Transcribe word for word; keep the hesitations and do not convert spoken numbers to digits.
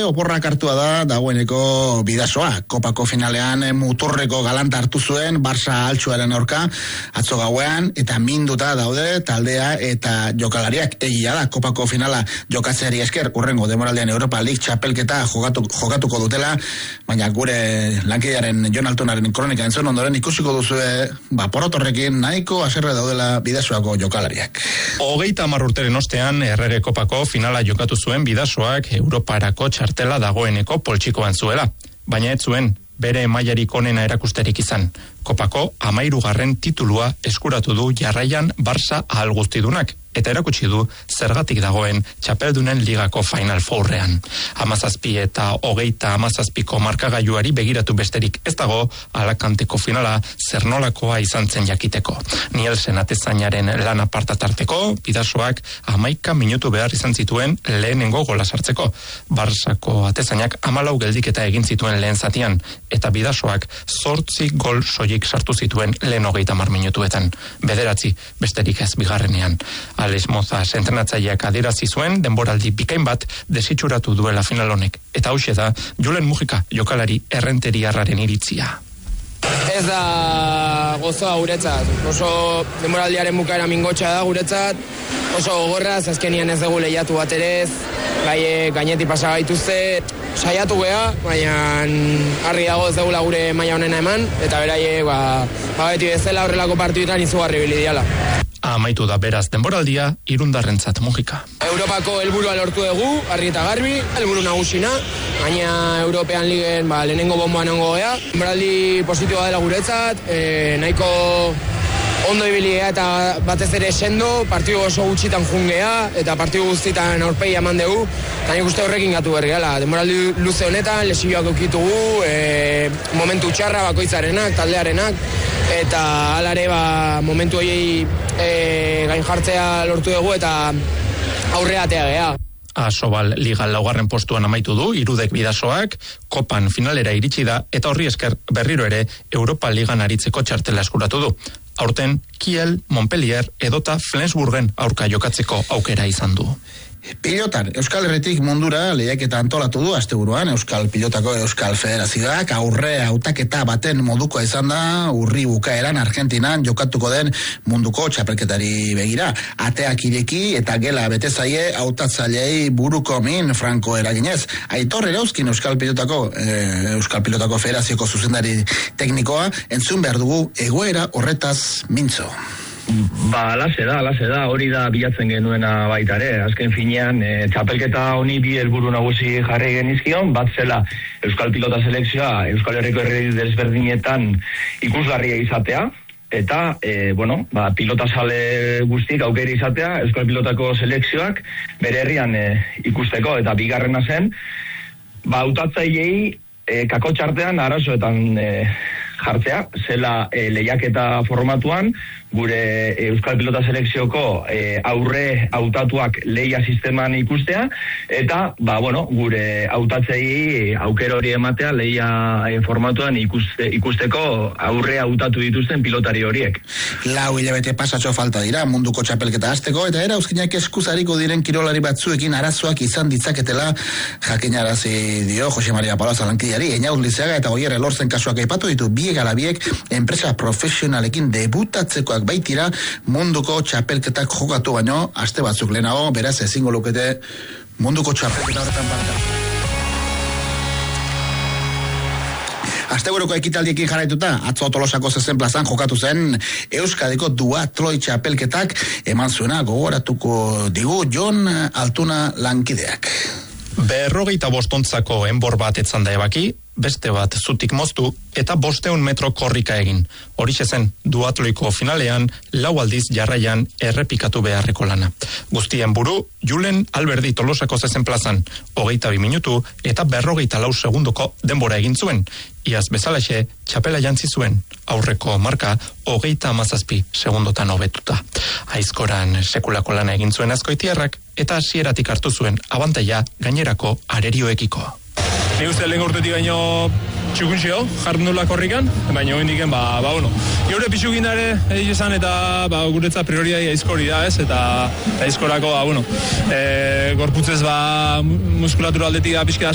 Oporrak hartua da dagoeneko Bidasoa. Kopako finalean muturreko galanta hartu zuen Barça altxuaren aurka atzo gauean, eta minduta daude taldea eta jokalariak. Egia da, Kopako finala jokatzeari esker urrengo demoraldean Europa League txapelketa jokatu, jokatuko dutela, baina gure lankidearen Jon Altunaren kronika entzun ondoren ikusiko duzue, ba, porotorrekin nahiko haserre daudela Bidasoako jokalariak. Hogeita hamar urteren ostean Errere Kopako finala jokatu zuen Bidasoak Europarako txartela dagoeneko poltsikoan zuela, baina ez zuen bere mailarik onena erakusterik izan. Kopako hamahirugarren titulua eskuratu du jarraian Barça ahal guztidunak, eta erakutsi du zergatik dagoen txapeldunen ligako Final Fourrean. Hamazazpi eta hogeita hamazazpiko markagailuari begiratu besterik ez dago Alakanteko finala zer nolakoa izan zen jakiteko. Nielsen atezainaren lan apartatarteko, Bidasoak hamaika minutu behar izan zituen lehenengo gola sartzeko. Barçako atezainak hamalau geldiketa egin zituen lehen zatian, eta Bidasoak zortzi gol soilik sartu zituen lehen hogeita hamar minutuetan. Bederatzi besterik ez bigarrenean. Alex Mozas entrenatzaileak adierazi zuen denboraldi bikain bat desitxuratu duela final honek. Eta hauxe da Julen Mujika jokalari errenteriarraren iritzia. Ez da gozoa guretzat. Oso denboraldiaren bukaera mingotxa da guretzat. Oso gogorra, azkenian ez dugu lehiatu bat ere ez. Gai, gainetik pasa gaituzte. Saiatu gea, baina harri dago ez dugula gure maila honena eman. Eta beraiek, ba, ba beti bezala horrelako partiduetan izugarri bilidiala. Amaitu da beraz denboraldia irundarrentzat Mujika. Europako helburua lortu dugu, argi eta garbi, helburu nagusina, baina European Liguen ba, lehenengo bomboan ongo gea. Denboraldi positiboa dela guretzat, e, nahiko ondo ibiligea eta batez ere sendo, partidu oso gutxitan jungea, eta partidu guztitan aurpegi eman dugu, eta nik uste horrekin gatu berri gala. Denboraldi luze honetan, lesioak eukitugu, e, momentu txarra bakoitzarenak, taldearenak, eta alare ba, momentu horiei e, gain jartzea lortu dugu eta aurreatea gea. Asobal Liga laugarren postuan amaitu du, Irudek Bidasoak, Kopan finalera iritsi da, eta horri esker berriro ere Europa Ligan aritzeko txartela eskuratu du. Aurten, Kiel, Montpellier edota Flensburgen aurka jokatzeko aukera izan du. Pilotan, Euskal Herritik mundura lehiaketa antolatu du asteburuan Euskal Pilotako Euskal Federazioak aurre hautaketa baten modukoa izan da urri bukaeran Argentinan jokatuko den munduko txapelketari begira. Ateak ireki eta gela bete zaie hautatzaileei buruko min franko eraginez. Aitor Erauzkin Euskal Pilotako eh, Euskal Pilotako Federazioko zuzendari teknikoa entzun behar dugu egoera horretaz mintzo. Ba, alase da, alase da, hori da bilatzen genuena baita ere. Azken finean, e, txapelketa honi bi helburu nagusi jarri genizkion, bat zela Euskal Pilota selekzioa Euskal Herriko herri desberdinetan ikusgarria izatea, eta, e, bueno, ba, pilota sale guztik aukera izatea Euskal Pilotako selekzioak bere herrian e, ikusteko, eta bigarrena zen, ba, hautatzaileei e, kako txartean arazoetan e, jartzea, zela e, lehiaketa formatuan, gure Euskal Pilota selekzioko e, aurre hautatuak lehia sisteman ikustea, eta, ba, bueno, gure hautatzei aukera hori ematea lehia e, formatuan ikuste, ikusteko aurre hautatu dituzten pilotari horiek. Lau hilabete pasatxo falta dira munduko txapelketa hasteko, eta Erauzkinak eskuzariko diren kirolari batzuekin arazoak izan ditzaketela jakinarazi dio Jose Maria Palaza lankideari. Einauz Lizeaga eta Oier Elorzen kasuak aipatu ditu biek alabiek enpresa profesionalekin debutatzekoak baitira munduko txapelketak jokatu baino aste batzuk lehenago, beraz ezingo lukete munduko txapelketa horretan parte. Asteburuko ekitaldiekin jarraituta, atzo Tolosako zezen plazan jokatu zen Euskadiko duatloi txapelketak eman zuena gogoratuko digu Jon Altuna lankideak. Berrogeita bostontzako enbor bat etzan da ebaki, beste bat zutik moztu eta bosteun metro korrika egin. Horixe zen duatloiko finalean lau aldiz jarraian errepikatu beharreko lana. Guztien buru, Julen Alberdi Tolosako zezen plazan, hogeita bi minutu eta berrogeita lau segundoko denbora egin zuen. Iaz bezalaxe, txapela jantzi zuen, aurreko marka hogeita hamazazpi segundotan hobetuta. Aizkoran sekulako lana egin zuen Azkoitiarrak eta hasieratik hartu zuen abantaila gainerako arerioekiko. Ni uste lehen urtetik gaino txukunxio, jardun dula korrikan, baina hori indiken, ba, ba, bueno. Geure pixukindare egin esan eta ba, guretza prioria aizkori da, ez? Eta aizkorako, ba, bueno, e, gorputzez, ba, muskulatura aldetik da pixka